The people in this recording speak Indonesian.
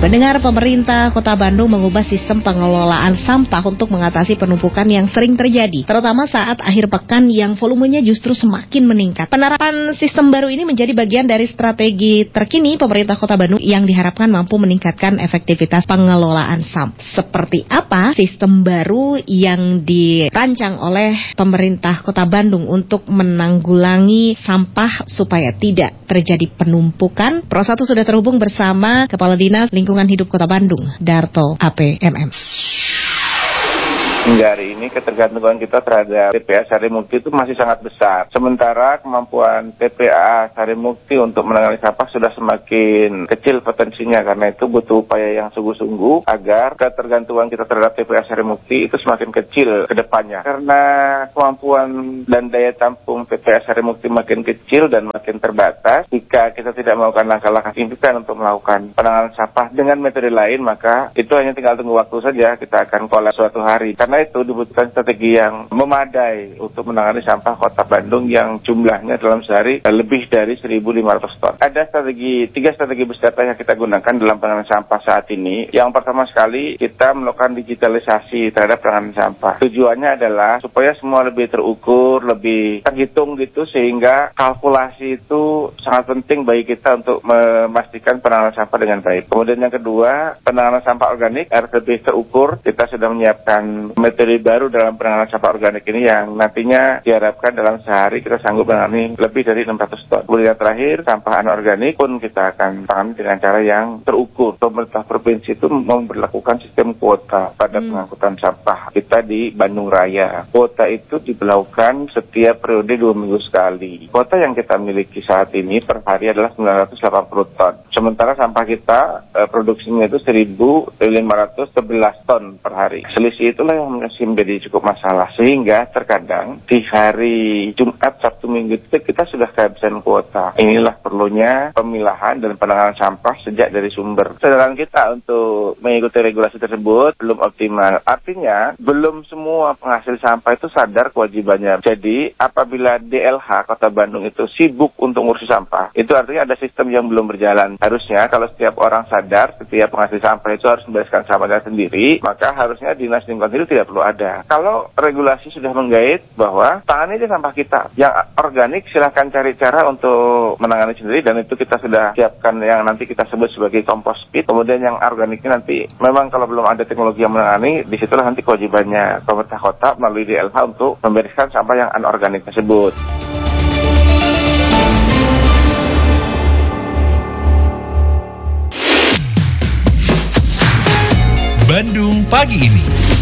Pendengar, pemerintah Kota Bandung mengubah sistem pengelolaan sampah untuk mengatasi penumpukan yang sering terjadi, terutama saat akhir pekan yang volumenya justru semakin meningkat. Penerapan sistem baru ini menjadi bagian dari strategi terkini pemerintah Kota Bandung yang diharapkan mampu meningkatkan efektivitas pengelolaan sampah. Seperti apa sistem baru yang dirancang oleh pemerintah Kota Bandung untuk menanggulangi sampah supaya tidak terjadi penumpukan? Pro 1 sudah terhubung bersama Kepala Dinas Lingkungan Hidup Kota Bandung, Darto APMM. Hingga hari ini ketergantungan kita terhadap TPA Sarimukti itu masih sangat besar. Sementara kemampuan TPA Sarimukti untuk menangani sampah sudah semakin kecil potensinya, karena itu butuh upaya yang sungguh-sungguh agar ketergantungan kita terhadap TPA Sarimukti itu semakin kecil ke depannya. Karena kemampuan dan daya tampung TPA Sarimukti makin kecil dan makin terbatas, jika kita tidak melakukan langkah-langkah signifikan untuk melakukan penanganan sampah dengan metode lain, maka itu hanya tinggal tunggu waktu saja, kita akan kolaps suatu hari. Karena itu dibutuhkan strategi yang memadai untuk menangani sampah Kota Bandung yang jumlahnya dalam sehari lebih dari 1.500 ton. Ada tiga strategi besar yang kita gunakan dalam penanganan sampah saat ini. Yang pertama sekali, kita melakukan digitalisasi terhadap penanganan sampah. Tujuannya adalah supaya semua lebih terukur, lebih terhitung gitu, sehingga kalkulasi itu sangat penting bagi kita untuk memastikan penanganan sampah dengan baik. Kemudian yang kedua, penanganan sampah organik harus lebih terukur. Kita sudah menyiapkan metode baru dalam penanganan sampah organik ini yang nantinya diharapkan dalam sehari kita sanggup menangani lebih dari 600 ton. Kemudian terakhir, sampah anorganik pun kita akan tangani dengan cara yang terukur. Pemerintah provinsi itu memberlakukan sistem kuota pada pengangkutan sampah kita di Bandung Raya. Kuota itu diberlakukan setiap periode 2 minggu sekali. Kuota yang kita miliki saat ini per hari adalah 980 ton. Sementara sampah kita produksinya itu 1.511 ton per hari. Selisih itulah yang masih menjadi cukup masalah, sehingga terkadang di hari Jumat, Sabtu, Minggu itu kita sudah kehabisan kuota. Inilah perlunya pemilahan dan penanganan sampah sejak dari sumber. Kesadaran kita untuk mengikuti regulasi tersebut belum optimal. Artinya belum semua penghasil sampah itu sadar kewajibannya. Jadi apabila DLH Kota Bandung itu sibuk untuk ngurusi sampah, itu artinya ada sistem yang belum berjalan. Harusnya kalau setiap orang sadar setiap penghasil sampah itu harus membereskan sampahnya sendiri, maka harusnya Dinas Lingkungan Hidup tidak perlu ada. Kalau regulasi sudah menggait bahwa tangani aja sampah kita, yang organik silahkan cari cara untuk menangani sendiri, dan itu kita sudah siapkan yang nanti kita sebut sebagai compost pit. Kemudian yang organiknya nanti memang kalau belum ada teknologi yang menangani, disitulah nanti kewajibannya pemerintah kota melalui DLH untuk membereskan sampah yang anorganik tersebut. Bandung Pagi Ini.